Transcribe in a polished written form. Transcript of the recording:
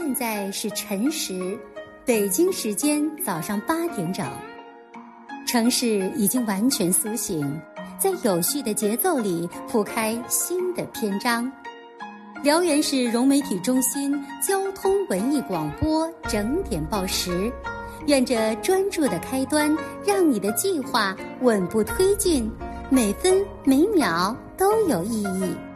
现在是晨时，北京时间早上8点整。城市已经完全苏醒，在有序的节奏里铺开新的篇章。辽源市融媒体中心交通文艺广播整点报时，愿这专注的开端让你的计划稳步推进，每分每秒都有意义。